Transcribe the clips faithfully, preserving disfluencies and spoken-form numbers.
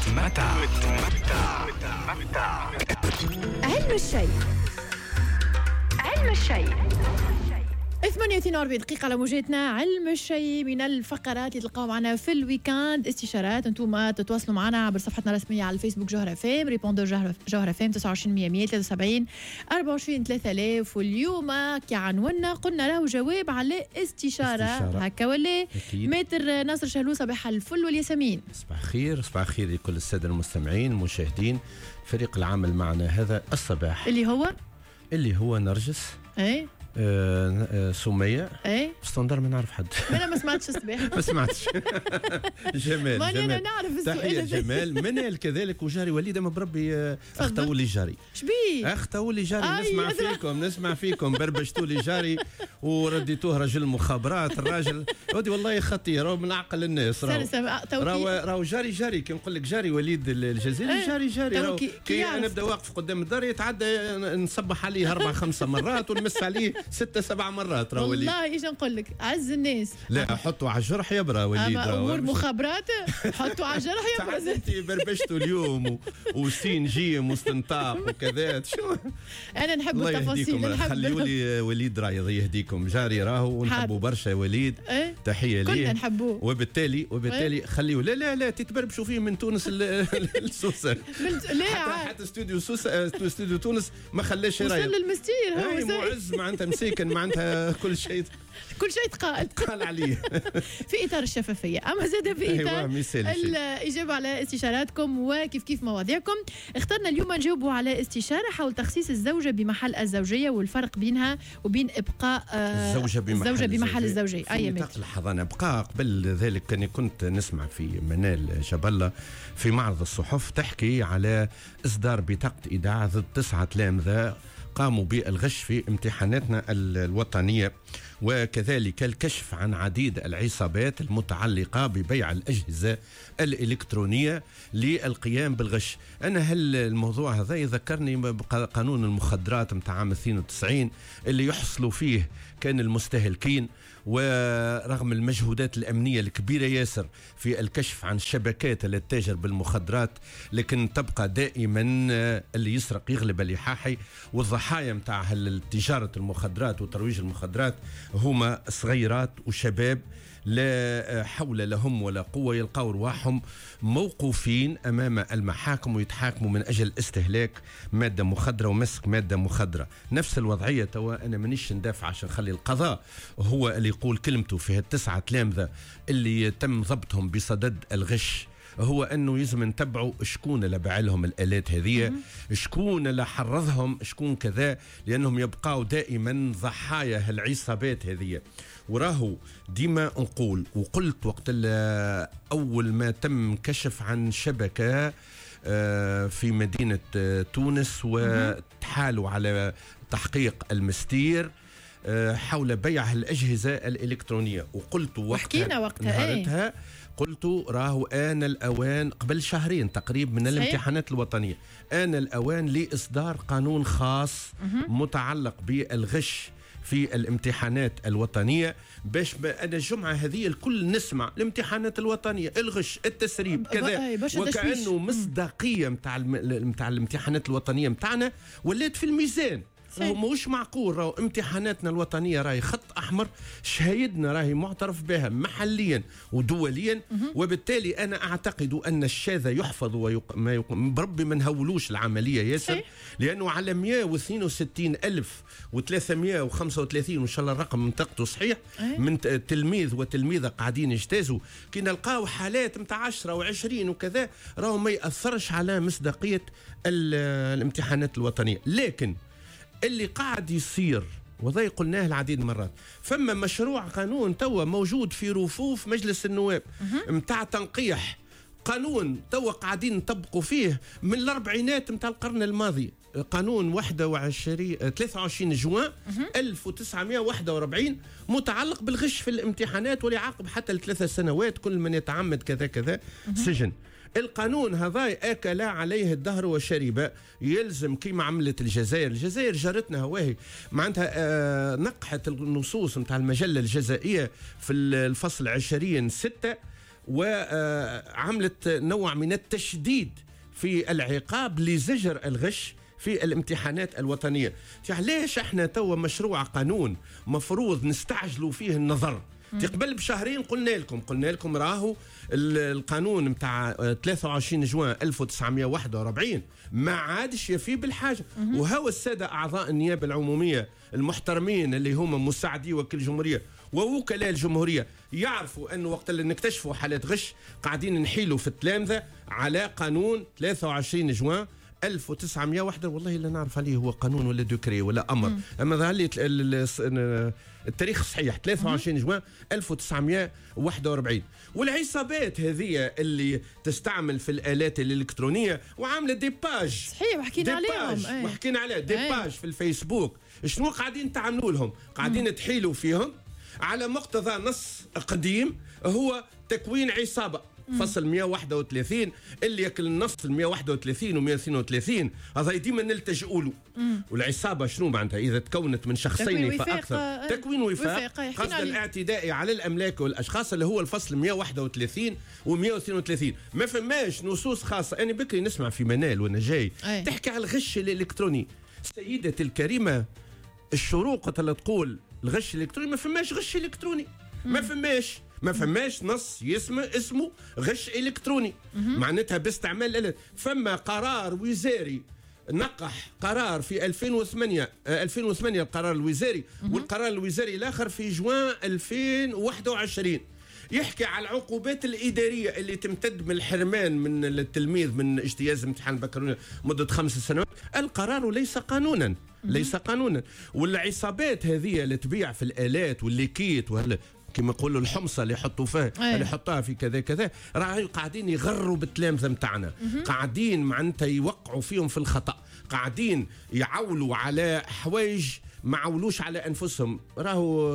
متى علم الشيء. علم الشيء ثمانية وثلاثين دقيقة على موجاتنا. علم الشيء من الفقرات اللي تلقاو معنا في الويكاند. استشارات انتم تتواصلوا معنا عبر صفحتنا الرسمية على الفيسبوك جوهرة فام، ريبوندور جوهرة فام تسعة وعشرين مية مية ثلاثة وسبعين أربعة وعشرين ثلاثة آلاف. واليوم كعنونا قلنا له جواب على استشارة, استشارة. هكا ولا ماتر ناصر شهلو. صباح الفل والياسمين. صباح خير. صباح خير لكل السادة المستمعين المشاهدين. فريق العمل معنا هذا الصباح اللي هو اللي هو نرجس ايه آه آه سمية ايه ستاندر. ما نعرف حد. انا ما سمعتش الصباح. ما سمعتش. جمال ما جمال انا نعرف السؤال. تحية جمال منال كذلك. وجاري وليدة ما بربي اختوا لي جاري. شبيه اختوا لي جاري. آه نسمع يدرى. فيكم نسمع فيكم بربشتوا لي جاري ورديتوه رجل مخابرات. الراجل ودي والله خطير راهو من عقل الناس. راهو راهو جاري جاري كي نقول لك جاري وليد الجزائري ايه. جاري جاري راهو كي, كي انا نبدا واقف قدام الدار يتعدى نصبح عليه اربع خمسة مرات ونمس عليه ستة سبع مرات. راهو وليد والله ايش نقول لك عز الناس. لا حطوا على الجرح يبرى وليد. امور مخابرات حطوا على الجرح يبرى. انتي بربشتوا اليوم وسين جيم واستنطاق وكذا. شو انا نحب التفاصيل. نحب خليوا لي وليد راهي يهديكم جاري راهو ونحبوا برشا وليد. ايه؟ تحيه ليه كلنا نحبوه. وبالتالي وبالتالي ايه؟ خليوا لا لا لا تتبربشوا فيه من تونس لسوسه. لا حتى, حتى استوديو سوسه استوديو تونس ما خلاش راهي. وصل للمستير هو معز معناتها مساكن معناتها كل شيء كل شيء تقال قال عليه. في اطار الشفافيه. اما زاد في اطار أيوة الاجابه على استشاراتكم وكيف كيف مواضيعكم. اخترنا اليوم نجاوبوا على استشاره حول تخصيص الزوجه بمحل الزوجيه والفرق بينها وبين ابقاء آه الزوجه بمحل, الزوجة بمحل الزوجيه. اي نطاق الحضانه ابقاء. قبل ذلك كني كنت نسمع في منال جبله في معرض الصحف تحكي على اصدار بطاقه ايداع ضد تسعه تلامذه قاموا بالغش في امتحاناتنا الوطنية، وكذلك الكشف عن عديد العصابات المتعلقة ببيع الأجهزة الإلكترونية للقيام بالغش. أنا هل الموضوع هذا يذكرني بقانون المخدرات متاع عام اثنين وتسعين اللي يحصلوا فيه كان المستهلكين، ورغم المجهودات الأمنية الكبيرة ياسر في الكشف عن الشبكات التي تتاجر بالمخدرات، لكن تبقى دائما اللي يسرق يغلب اللي حاحي، والضحايا متاع تجارة المخدرات وترويج المخدرات هما صغيرات وشباب لا حول لهم ولا قوة، يلقوا رواحهم موقوفين أمام المحاكم ويتحاكموا من أجل استهلاك مادة مخدرة ومسك مادة مخدرة. نفس الوضعية توا أنا منيش ندافع عشان خلي القضاء هو اللي يقول كلمته في التسعة تلامذة اللي تم ضبطهم بصدد الغش، هو أنه يزم نتبعوا شكون اللي باع لهم الآلات هذه، شكون اللي حرضهم، شكون كذا، لأنهم يبقوا دائما ضحايا العصابات هذه. وراهو ديما نقول وقلت وقت أول ما تم كشف عن شبكة في مدينة تونس وتحالوا على تحقيق المستير حول بيع الأجهزة الإلكترونية، وقلت وقتها, وقتها قلت راهو آن الأوان قبل شهرين تقريبا من صحيح. الامتحانات الوطنية آن الأوان لإصدار قانون خاص متعلق بالغش في الامتحانات الوطنية، باش أنا الجمعة هذه الكل نسمع الامتحانات الوطنية الغش التسريب كذا، وكأنه مصداقية متاع متاع الامتحانات الوطنية متاعنا ولات في الميزان. راهو موش معقول، راهو امتحاناتنا الوطنية راهي خط أحمر، شهايدنا راهي معترف بها محليا ودوليا، وبالتالي أنا أعتقد أن الشاذ يحفظ ويق... ما يق... بربي ما نهولوش العملية ياسر، لأنه على مئة واثنين وستين ألف وثلاثمئة وخمسة وثلاثين وإن شاء الله الرقم منطقته صحيح من تلميذ وتلميذة قاعدين يجتازوا، كي نلقاو حالات متاع عشرة وعشرين وكذا، راهو ما يأثرش على مصداقية الامتحانات الوطنية. لكن اللي قاعد يصير وذي قلناه العديد مرات، فما مشروع قانون توا موجود في رفوف مجلس النواب متاع تنقيح قانون توا قاعدين نطبقوا فيه من الأربعينات متاع القرن الماضي، قانون واحد وعشرين ثلاثة وعشرين جوان ألف وتسعمئة وواحد وأربعين متعلق بالغش في الامتحانات والعاقب حتى لثلاثة سنوات كل من يتعمد كذا كذا سجن. القانون هذا أكل عليه الدهر وشرب، يلزم كيما عملت الجزائر. الجزائر جارتنا هواهي معناتها آه نقحت النصوص متاع المجلة الجزائية في الفصل عشرين ستة وعملت نوع من التشديد في العقاب لزجر الغش في الامتحانات الوطنية. علاش احنا توا مشروع قانون مفروض نستعجلوا فيه النظر؟ قبل بشهرين قلنا لكم قلنا لكم راهو القانون نتاع ثلاثة وعشرين جوان ألف وتسعمائة وواحد وأربعين ما عادش يفي بالحاجه. وهو الساده اعضاء النيابه العموميه المحترمين اللي هما مساعدي وكيل الجمهوريه ووكلاء الجمهوريه يعرفوا انه وقت اللي نكتشفوا حالات غش قاعدين نحيلوا في التلامذه على قانون ثلاثة وعشرين جوان ألف وتسعمائة وواحد. والله لا نعرف عليه هو قانون ولا دوكري ولا امر. مم. اما ظهر لي التاريخ صحيح ثلاثة وعشرين جوان ألف وتسعمائة وواحد وأربعين. والعصابات هذه اللي تستعمل في الالات الالكترونيه وعامله دي باج صحيح وحكينا عليهم وحكينا عليها دي باج في الفيسبوك. شنو قاعدين تعملوا لهم؟ قاعدين تحيلوا فيهم على مقتضى نص قديم هو تكوين عصابه فصل مئة وواحد وثلاثين اللي ياكل النص مئة وواحد وثلاثين و132 هذا ديما نلتجئوا له. والعصابه شنو معناتها؟ اذا تكونت من شخصين فاكثر تكوين وفاق قصد الاعتداء على الاملاك والاشخاص اللي هو الفصل مئة وواحد وثلاثين و132. ما فماش نصوص خاصه. انا بكري نسمع في منال وانا جاي أي. تحكي على الغش الالكتروني. سيدتي الكريمه الشروق تقول الغش الالكتروني ما فماش غش الكتروني. ما فماش ما فماش نص يسمى اسمه غش الكتروني. معناتها باستعمال الالات. فما قرار وزاري نقح قرار في ألفين وثمانية ألفين وثمانية القرار الوزاري والقرار الوزاري الاخر في جوان ألفين وواحد وعشرين يحكي على العقوبات الإدارية اللي تمتد من الحرمان من التلميذ من اجتياز امتحان البكالوريوس مدة خمس سنوات. القرار ليس قانونا ليس قانونا. والعصابات هذه اللي تبيع في الآلات والليكيت وهلا كما يقولوا الحمصه اللي يحطوا فيها اللي يحطوها في كذا كذا راهي قاعدين يغروا بالتلامذه نتاعنا. قاعدين معناتها يوقعوا فيهم في الخطا. قاعدين يعولوا على حوايج ما عولوش على انفسهم. راهو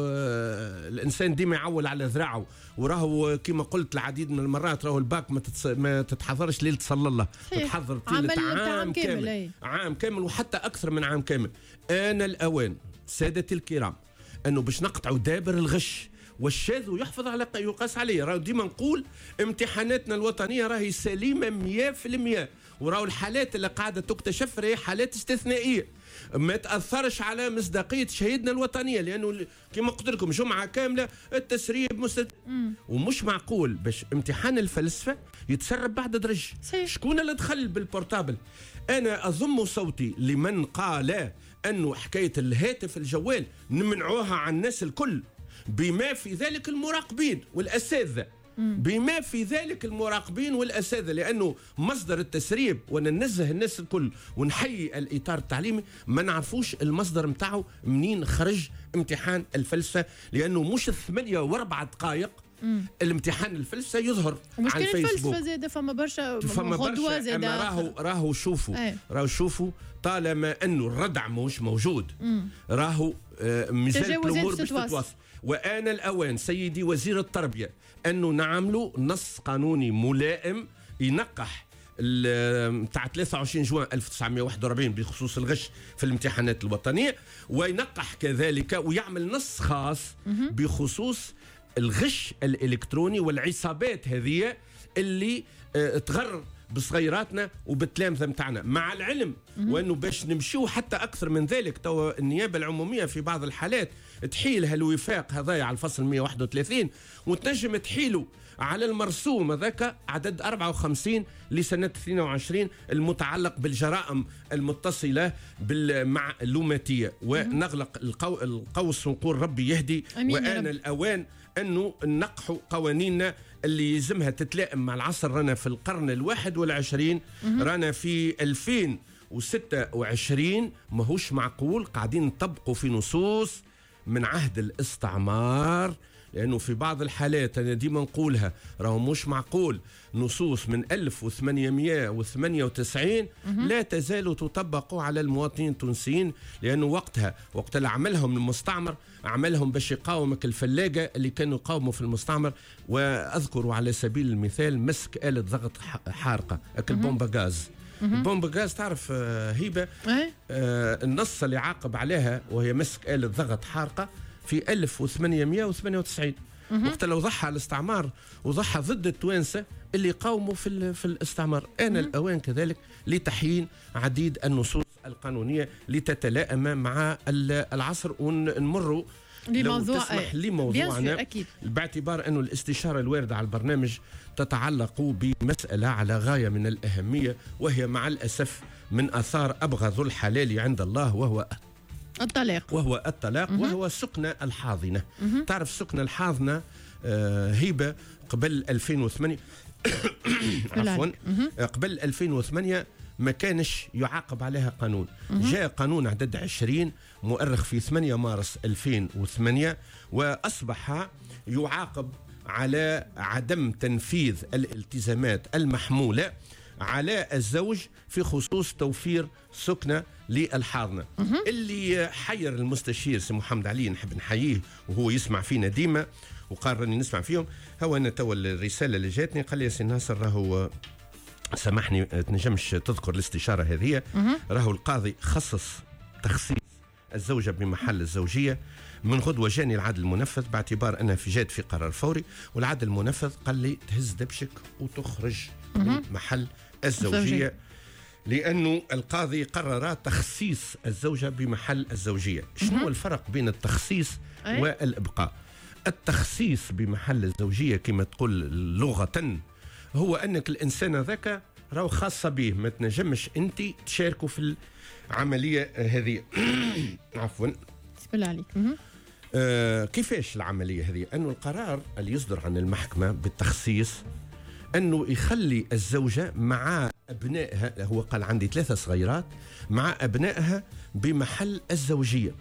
الانسان ديما يعول على ذراعه. وراهو كما قلت العديد من المرات راهو الباك ما, تتص... ما تتحضرش ليله صلى الله تتحضر طيله عام كامل, كامل. عام كامل وحتى اكثر من عام كامل. آن الاوان سادتي الكرام انه باش نقطعوا دابر الغش والشاذ يحفظ على يقاس عليه. راهو ديما نقول امتحاناتنا الوطنيه راهي سليمه مئة بالمئة. وراهو الحالات اللي قاعده تكتشف راهي حالات استثنائيه ما تاثرش على مصداقيه شهيدنا الوطنيه. لانه كما قلت لكم جمعه كامله التسريب مست... ومش معقول باش امتحان الفلسفه يتسرب بعد درج. شكون اللي دخل بالبورتابل؟ انا اضم صوتي لمن قال انه حكايه الهاتف الجوال نمنعوها عن الناس الكل بما في ذلك المراقبين والاساتذه بما في ذلك المراقبين والاساتذه. لانه مصدر التسريب وننزه الناس الكل ونحيي الاطار التعليمي ما نعرفوش المصدر نتاعو منين خرج امتحان الفلسفه. لانه مش ثمانية واربع دقائق الامتحان الفلسفه يظهر على الفيسبوك. الفلسفه زاده فما برشا فما برشا زاده. اما راهو راهو شوفوا أي. راهو شوفوا طالما انه الردع مش موجود مم. راهو آه مازالت الامور باش تتواصل. وآن الأوان سيدي وزير التربية أنه نعملوا نص قانوني ملائم ينقح تاع ثلاثة وعشرين جوان ألف وتسعمائة وواحد وأربعين بخصوص الغش في الامتحانات الوطنية. وينقح كذلك ويعمل نص خاص بخصوص الغش الإلكتروني والعصابات هذه اللي اه تغرر بصغيراتنا وبالتلامذه نتاعنا. مع العلم وانه باش نمشيو حتى اكثر من ذلك توا النيابه العموميه في بعض الحالات تحيل هالوفاق هذايا على الفصل مئة وواحد وثلاثين وتنجم تحيلوا على المرسوم هذاك عدد أربعة وخمسين لسنه اثنين وعشرين المتعلق بالجرائم المتصله بالمعلوماتيه. ونغلق القو... القوس ونقول ربي يهدي. وآن الاوان انه نقحوا قوانيننا اللي يلزمها تتلائم مع العصر. رانا في القرن الواحد والعشرين رانا في ألفين وستة وعشرين. ماهوش معقول قاعدين نطبقوا في نصوص من عهد الاستعمار. لأنه في بعض الحالات أنا ديما نقولها راهو مش معقول نصوص من ألف وثمانمائة وثمانية وتسعين لا تزال تطبق على المواطنين التونسيين. لأنه وقتها وقت اللي عملهم المستعمر عملهم باش يقاومك الفلاجة اللي كانوا يقاوموا في المستعمر. وأذكر على سبيل المثال مسك آلة ضغط حارقة أكل بومبا غاز. البومبا غاز تعرف هيبة آه النص اللي عاقب عليها وهي مسك آلة ضغط حارقة في ألف وثمانمائة وثمانية وتسعين. وقت لو ضحى على الاستعمار وضحى ضد التوانسه اللي قاوموا في في الاستعمار. آن الاوان كذلك لتحيين عديد النصوص القانونيه لتتلائم مع العصر. ونمروا لموضوع لو تسمح لموضوعنا أكيد. باعتبار أن الاستشارة الواردة على البرنامج تتعلق بمسألة على غاية من الأهمية، وهي مع الأسف من آثار أبغض الحلال عند الله، وهو الطلاق وهو الطلاق مه. وهو السكنة الحاضنة. مه. تعرف السكنة الحاضنة آه هيبة قبل ألفين وثمانية عفوا قبل ألفين وثمانية ما كانش يعاقب عليها قانون. جاء قانون عدد عشرين مؤرخ في ثمانية مارس ألفين وثمانية وأصبح يعاقب على عدم تنفيذ الالتزامات المحمولة على الزوج في خصوص توفير سكنة للحاضنة. اللي حير المستشير سي محمد علي، نحب نحييه وهو يسمع فينا ديما وقال راني نسمع فيهم. هو أنا تو الرسالة اللي جاتني قال لي يا سي ناصر راهو سامحني تنجمش تذكر الاستشارة هذه، راهو القاضي خصص تخصيص الزوجة بمحل الزوجية من غدوة جاني العدل المنفذ باعتبار أنها في جاد في قرار فوري، والعدل المنفذ قال لي تهز دبشك وتخرج من محل الزوجية لأنه القاضي قرر تخصيص الزوجة بمحل الزوجية. شنو الفرق بين التخصيص والإبقاء؟ التخصيص بمحل الزوجية كما تقول لغة هو أنك الإنسان ذاك راهو خاصة به، ما تنجمش أنت تشاركوا في العملية هذه. عفوا بسم الله عليك. آه كيفاش العملية هذه؟ أنه القرار اللي يصدر عن المحكمة بالتخصيص أنه يخلي الزوجة مع أبنائها، هو قال عندي ثلاثة صغيرات مع أبنائها بمحل الزوجية،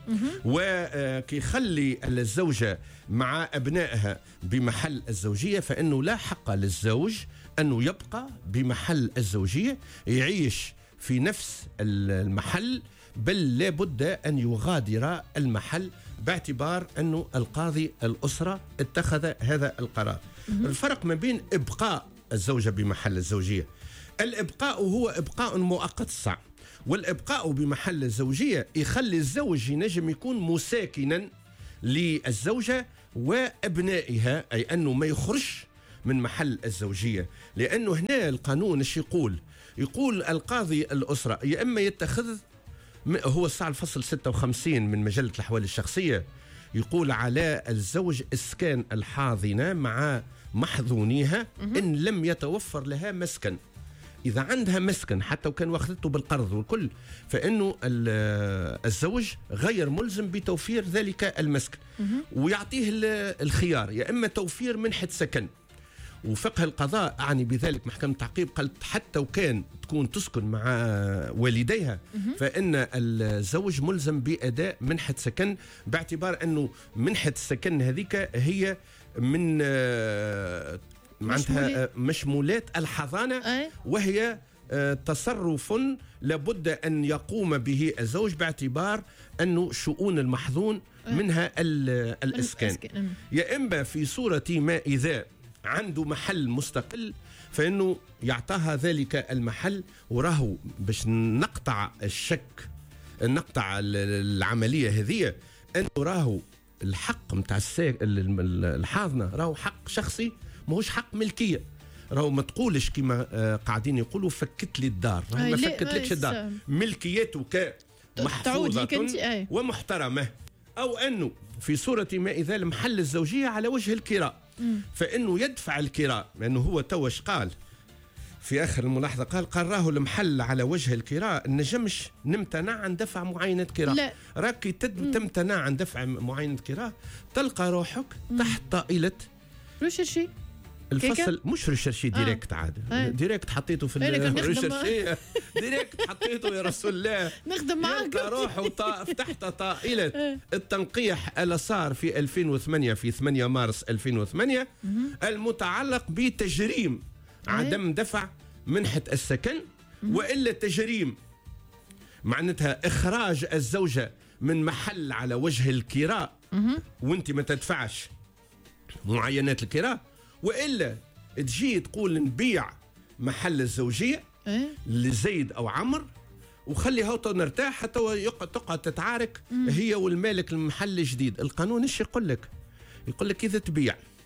وكي يخلي الزوجة مع أبنائها بمحل الزوجية فإنه لا حق للزوج أنه يبقى بمحل الزوجية يعيش في نفس المحل، بل لابد أن يغادر المحل باعتبار أنه القاضي الأسرة اتخذ هذا القرار. الفرق ما بين إبقاء الزوجة بمحل الزوجية، الإبقاء هو إبقاء مؤقت الصعب، والإبقاء بمحل الزوجية يخلي الزوج ينجم يكون مساكنا للزوجة وأبنائها، أي أنه ما يخرج من محل الزوجية. لأنه هنا القانون ايش يقول؟ يقول القاضي الأسرة يا إما يتخذ، هو الساعة الفصل ستة وخمسين من مجلة الأحوال الشخصية يقول على الزوج إسكان الحاضنة مع محظونيها إن لم يتوفر لها مسكن. إذا عندها مسكن حتى وكان واخذته بالقرض والكل، فإنه الزوج غير ملزم بتوفير ذلك المسكن، ويعطيه الخيار يا إما توفير منحة سكن. وفقه القضاء أعني بذلك محكمة التعقيب قالت حتى وكان تكون تسكن مع والديها فإن الزوج ملزم بأداء منحة سكن، باعتبار أنه منحة السكن هذيك هي من معناتها مشمولات الحضانة، وهي تصرف لابد أن يقوم به الزوج باعتبار أنه شؤون المحظون منها الإسكان. يا إما في صورة ما إذا عنده محل مستقل فإنه يعطاها ذلك المحل، وراهو باش نقطع الشك نقطع العملية هذه أنه راهو الحق متاع الحاضنة راهو حق شخصي ماهوش حق ملكية. راهو ما تقولش كما قاعدين يقولوا فكت لي الدار، راهو ما فكت لكش الدار، ملكيتك محفوظة ومحترمة. أو أنه في صورة ما إذا المحل الزوجية على وجه الكراء فإنه يدفع الكراء، لأنه هو توش قال في آخر الملاحظة قال قراه المحل على وجه الكراء نجمش نمتنع عن دفع معاينة كراء. راكي تمتنع عن دفع معاينة كراء تلقى روحك تحت طائلة ريشيرشي الفصل، مش ريشيرشي ديريكت عاد آه. ديريكت حطيته في الريشيرشي ديريكت حطيته يا رسول الله نخدم معاك روحه تحت طائلة التنقيح اللي صار في ألفين وثمانية في ثمانية مارس ألفين وثمانية المتعلق بتجريم عدم دفع منحة السكن، وإلا تجريم معناتها إخراج الزوجة من محل على وجه الكراء وانت ما تدفعش معاينات الكراء، وإلا تجي تقول نبيع محل الزوجية لزيد أو عمر وخلي هاو نرتاح حتى تقعد تتعارك هي والمالك المحل الجديد. القانون ايش يقول لك؟ يقول لك إذا تبيع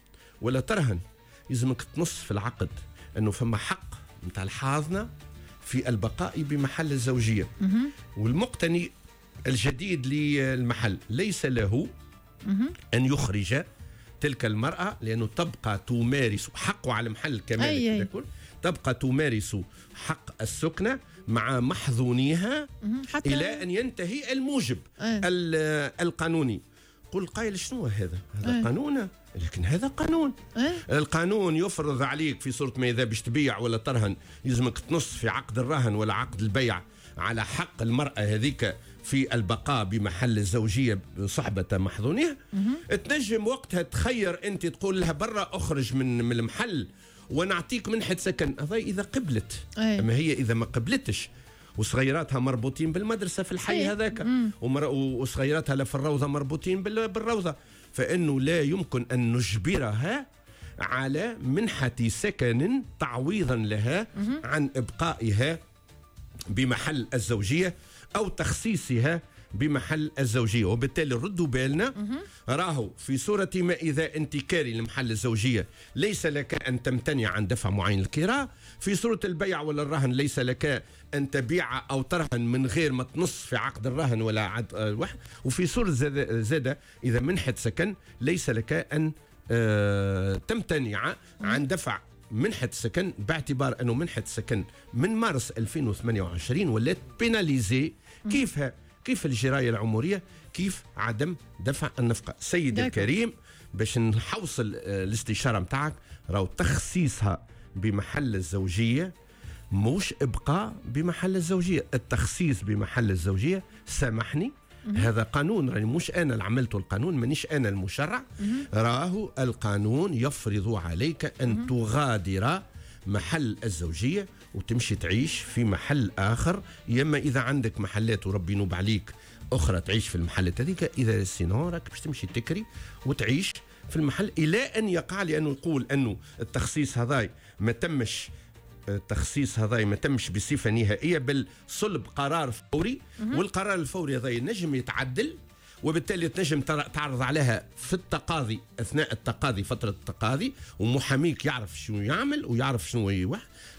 ولا ترهن يلزمك تنص في العقد انه فما حق نتاع الحاضنه في البقاء بمحل الزوجيه. والمقتني الجديد للمحل ليس له ان يخرج تلك المرأة لأنه تبقى تمارس حقه على المحل كمان، تبقى تمارس حق السكنة مع محظونيها حتى إلى أن ينتهي الموجب أي. القانوني. قل قائل شنو هذا؟ هذا أي. قانون، لكن هذا قانون. أي. القانون يفرض عليك في صورة ما إذا باش تبيع ولا ترهن يلزمك تنص في عقد الرهن ولا عقد البيع على حق المرأة هذيك في البقاء بمحل الزوجية صحبة محظونها. تنجم وقتها تخير أنت تقول لها برا أخرج من من المحل ونعطيك منحة سكن، هذا إذا قبلت. أي. أما هي إذا ما قبلتش وصغيراتها مربوطين بالمدرسة في الحي هذاك وصغيراتها لا في الروضة مربوطين بالروضة، فإنه لا يمكن أن نجبرها على منحة سكن تعويضا لها عن إبقائها بمحل الزوجية أو تخصيصها بمحل الزوجية. وبالتالي ردوا بالنا، راهو في صورة ما إذا أنت كاري لمحل الزوجية ليس لك أن تمتنع عن دفع معين الكراء، في صورة البيع ولا الرهن ليس لك أن تبيع أو ترهن من غير ما تنص في عقد الرهن ولا عقد الوحد، وفي صورة زادة إذا منحة سكن ليس لك أن تمتنع عن دفع منحة السكن، باعتبار أنه منحة السكن من مارس ألفين وثمانية وعشرين ولات بيناليزي. كيفها؟ كيف الجراية العمرية، كيف عدم دفع النفقة. سيدي الكريم باش نحوصل الاستشارة متاعك، راهو تخصيصها بمحل الزوجية مش إبقاء بمحل الزوجية. التخصيص بمحل الزوجية سامحني هذا قانون، راني مش أنا اللي عملته القانون، مانيش أنا المشرع، راهو القانون يفرض عليك أن تغادر محل الزوجية وتمشي تعيش في محل آخر، يما إذا عندك محلات وربي ينوب عليك أخرى تعيش في المحلات هذيك، إذا سينو راك باش تمشي تكري وتعيش في المحل إلى أن يقع. لأنه يقول أنه التخصيص هذا ما تمش التخصيص هذا ما تمش بصفة نهائية بل صلب قرار فوري، والقرار الفوري هذا ينجم يتعدل، وبالتالي تنجم تعرض عليها في التقاضي أثناء التقاضي فترة التقاضي، ومحاميك يعرف شنو يعمل ويعرف شنو يوح